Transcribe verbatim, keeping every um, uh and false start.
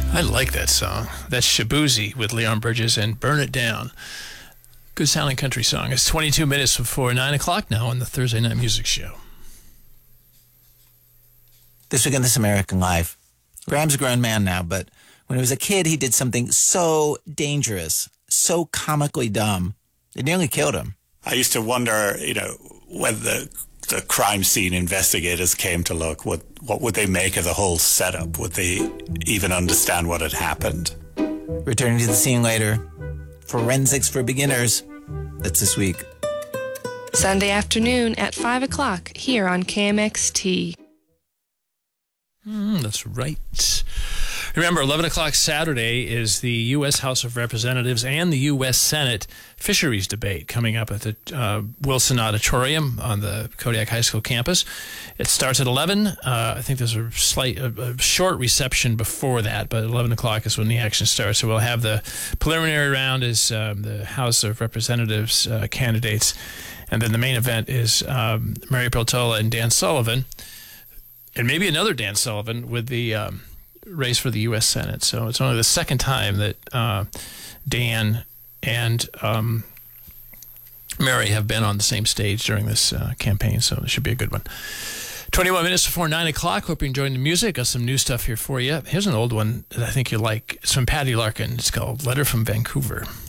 I like that song. That's Shabuzi with Leon Bridges and Burn It Down. Good sounding country song. It's twenty-two minutes before nine o'clock now on the Thursday Night Music Show. This week on This American Life, Graham's a grown man now, but when he was a kid, he did something so dangerous, so comically dumb, it nearly killed him. I used to wonder, you know, when the the crime scene investigators came to look, what what would they make of the whole setup? Would they even understand what had happened? Returning to the scene later, Forensics for Beginners. That's this week. Sunday afternoon at five o'clock here on K M X T. Mm, that's right. Remember, eleven o'clock Saturday is the U S House of Representatives and the U S Senate fisheries debate coming up at the uh, Wilson Auditorium on the Kodiak High School campus. It starts at eleven. Uh, I think there's a slight, a, a short reception before that, but eleven o'clock is when the action starts. So we'll have the preliminary round is um, the House of Representatives uh, candidates, and then the main event is um, Mary Peltola and Dan Sullivan, and maybe another Dan Sullivan with the um, race for the U S Senate. So it's only the second time that uh, Dan and um, Mary have been on the same stage during this uh, campaign, so it should be a good one. twenty-one minutes before nine o'clock. Hope you're enjoying the music. Got some new stuff here for you. Here's an old one that I think you like. It's from Patty Larkin. It's called Letter from Vancouver.